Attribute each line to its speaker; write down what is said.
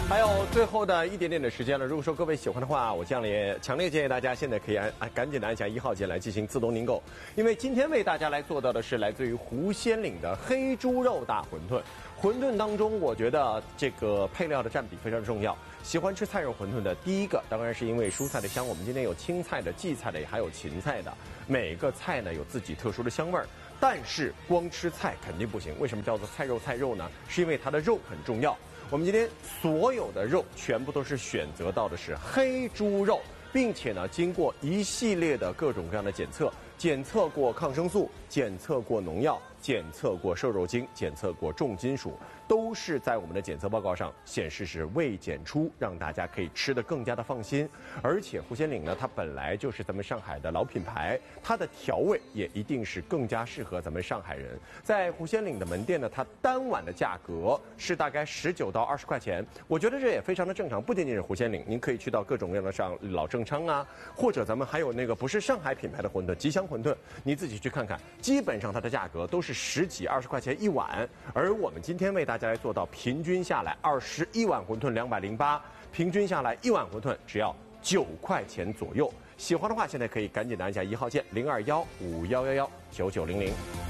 Speaker 1: 还有最后的一点点的时间了，如果说各位喜欢的话，我强烈建议大家现在可以赶紧的按下1号键来进行自动订购，因为今天为大家来做到的是来自于狐仙岭的黑猪肉大馄饨。馄饨当中，我觉得这个配料的占比非常重要。喜欢吃菜肉馄饨的，第一个当然是因为蔬菜的香。我们今天有青菜的、荠菜的，也还有芹菜的，每个菜呢有自己特殊的香味儿。但是光吃菜肯定不行，为什么叫做菜肉呢？是因为它的肉很重要。我们今天所有的肉全部都是选择到的是黑猪肉，并且呢，经过一系列的各种各样的检测过抗生素，检测过农药，检测过瘦肉精，检测过重金属，都是在我们的检测报告上显示是未检出，让大家可以吃得更加的放心。而且狐仙岭呢，它本来就是咱们上海的老品牌，它的调味也一定是更加适合咱们上海人。在狐仙岭的门店呢，它单碗的价格是大概19到20块钱，我觉得这也非常的正常。不仅仅是狐仙岭，您可以去到各种各样的像老正昌啊，或者咱们还有那个不是上海品牌的馄饨，吉祥馄饨，你自己去看看，基本上它的价格都是10几20块钱一碗。而我们今天为大家来做到平均下来21碗馄饨208，平均下来1碗馄饨只要9块钱左右。喜欢的话，现在可以赶紧的按下1号键0215119900。